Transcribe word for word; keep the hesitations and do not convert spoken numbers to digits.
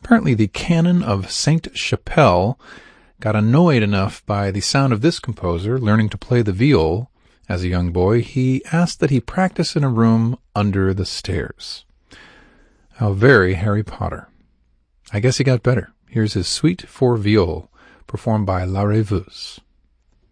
Apparently the canon of Saint Chapelle got annoyed enough by the sound of this composer learning to play the viol as a young boy, he asked that he practice in a room under the stairs. How very Harry Potter. I guess he got better. Here's his suite for viol, performed by La Rêveuse.